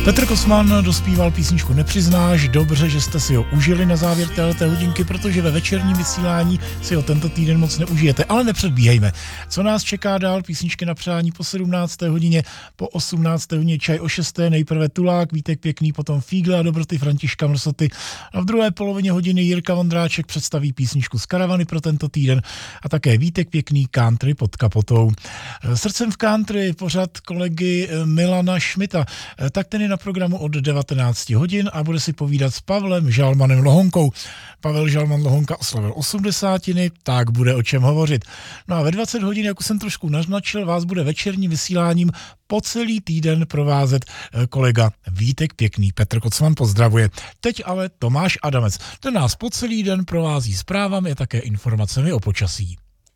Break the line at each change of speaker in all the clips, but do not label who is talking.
Petr Kocman dospíval písničku Nepřiznáš. Dobře, že jste si ho užili na závěr téhleté hodinky, protože ve večerním vysílání si ho tento týden moc neužijete. Ale nepředbíhejme. Co nás čeká dál? Písničky na přání po 17. hodině, po 18. hodině čaj o 6. Nejprve Tulák, Vítek Pěkný, potom Fígle a dobroty Františka Mrsoty. A v druhé polovině hodiny Jirka Vondráček představí písničku z Karavany pro tento týden a také Vítek Pěkný, Country pod kapotou. Srdcem v country pořad kolegy Milana Šmita. Tak ten je na programu od 19 hodin a bude si povídat s Pavlem Žalmanem Lohonkou. Pavel Žalman Lohonka oslavil 80, tak bude o čem hovořit. No a ve 20 hodin, jak už jsem trošku naznačil, vás bude večerním vysíláním po celý týden provázet kolega Vítek Pěkný. Petr Kocman pozdravuje. Teď ale Tomáš Adamec. Ten nás po celý den provází zprávami a také informacemi o počasí.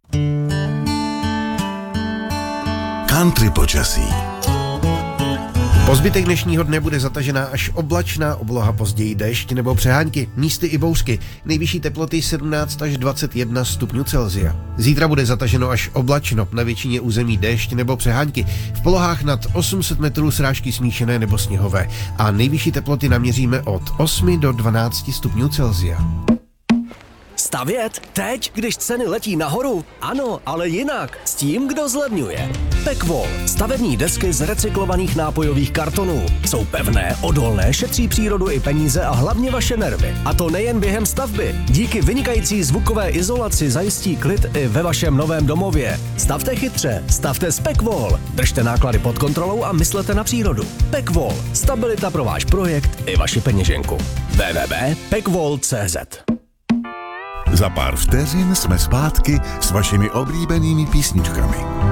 Country počasí. Po zbytek dnešního dne bude zatažená až oblačná obloha, později déšť nebo přehánky, místy i bouřky. Nejvyšší teploty 17 až 21 stupňů Celsia. Zítra bude zataženo až oblačno, na většině území déšť nebo přehánky. V polohách nad 800 metrů srážky smíšené nebo sněhové. A nejvyšší teploty naměříme od 8 do 12 stupňů Celsia.
Stavět? Teď, když ceny letí nahoru? Ano, ale jinak. S tím, kdo zlevňuje. Pekvol. Stavební desky z recyklovaných nápojových kartonů. Jsou pevné, odolné, šetří přírodu i peníze a hlavně vaše nervy. A to nejen během stavby. Díky vynikající zvukové izolaci zajistí klid i ve vašem novém domově. Stavte chytře, stavte s Pekvol. Držte náklady pod kontrolou a myslete na přírodu. Pekvol. Stabilita pro váš projekt i vaši peněženku. www.pekvol.cz.
Za pár vteřin jsme zpátky s vašimi oblíbenými písničkami.